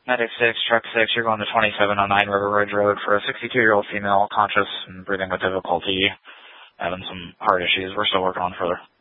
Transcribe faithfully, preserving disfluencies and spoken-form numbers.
Medic six, Truck six, you're going to twenty-seven oh nine River Ridge Road for a sixty-two-year-old female, conscious and breathing with difficulty, having some heart issues. We're still working on further.